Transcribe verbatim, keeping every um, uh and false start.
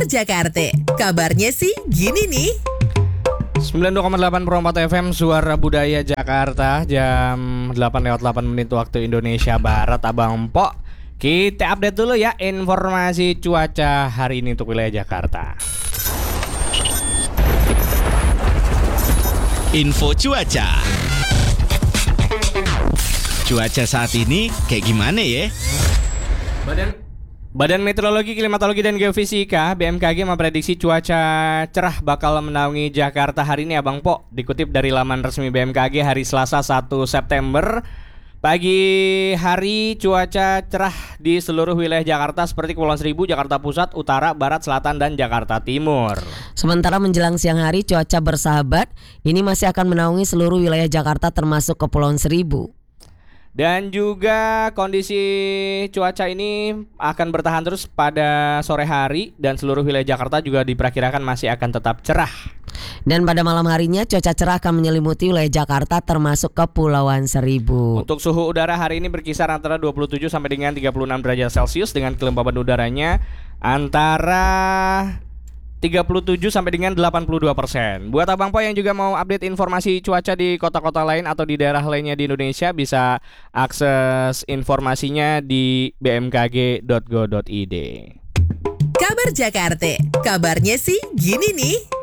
Jakarta, kabarnya sih gini nih. sembilan puluh dua koma delapan Perempat F M Suara Budaya Jakarta. Jam delapan lewat delapan menit waktu Indonesia Barat. Abang Pok, kita update dulu ya informasi cuaca hari ini untuk wilayah Jakarta. Info cuaca. Cuaca saat ini kayak gimana ya? Badan Badan Meteorologi, Klimatologi, dan Geofisika B M K G memprediksi cuaca cerah bakal menaungi Jakarta hari ini, Abang Po. Dikutip dari laman resmi B M K G hari Selasa satu September, pagi hari cuaca cerah di seluruh wilayah Jakarta seperti Kepulauan Seribu, Jakarta Pusat, Utara, Barat, Selatan, dan Jakarta Timur. Sementara menjelang siang hari cuaca bersahabat ini masih akan menaungi seluruh wilayah Jakarta termasuk Kepulauan Seribu. Dan juga kondisi cuaca ini akan bertahan terus pada sore hari dan seluruh wilayah Jakarta juga diperkirakan masih akan tetap cerah. Dan pada malam harinya cuaca cerah akan menyelimuti wilayah Jakarta termasuk Kepulauan Seribu. Untuk suhu udara hari ini berkisar antara dua puluh tujuh sampai dengan tiga puluh enam derajat Celcius dengan kelembaban udaranya antara tiga puluh tujuh sampai dengan delapan puluh dua persen. Buat Abang Po yang juga mau update informasi cuaca di kota-kota lain atau di daerah lainnya di Indonesia, bisa akses informasinya di b m k g dot go dot i d. Kabar Jakarta, kabarnya sih gini nih.